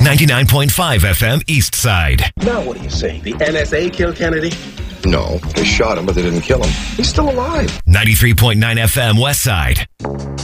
99.5 FM East Side. Now what do you say? The NSA killed Kennedy? No, they shot him, but they didn't kill him. He's still alive. 93.9 FM West Side.